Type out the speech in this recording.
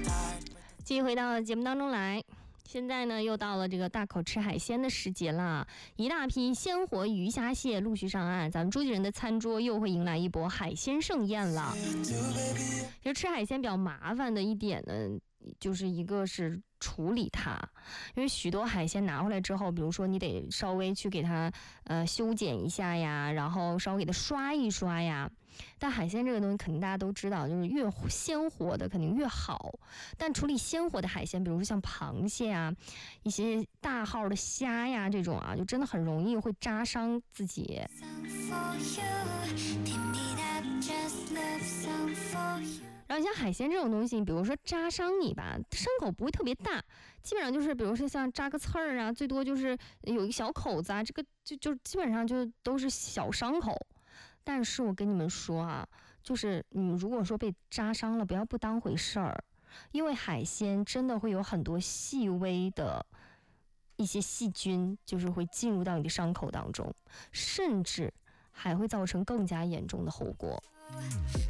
继续回到节目当中来，现在呢又到了这个大口吃海鲜的时节了，一大批鲜活鱼虾蟹陆续上岸，咱们洲际人的餐桌又会迎来一波海鲜盛宴了。其实吃海鲜比较麻烦的一点呢，就是一个是处理它，因为许多海鲜拿回来之后，比如说你得稍微去给它修剪一下呀，然后稍微给它刷一刷呀。但海鲜这个东西肯定大家都知道，就是越鲜活的肯定越好。但处理鲜活的海鲜，比如说像螃蟹呀、一些大号的虾呀这种啊，就真的很容易会扎伤自己。然后像海鲜这种东西，比如说扎伤你吧，伤口不会特别大，基本上就是比如说像扎个刺儿啊，最多就是有一个小口子啊，这个就基本上就都是小伤口。但是我跟你们说啊，就是你们如果说被扎伤了，不当回事儿，因为海鲜真的会有很多细微的一些细菌，就是会进入到你的伤口当中，甚至还会造成更加严重的后果。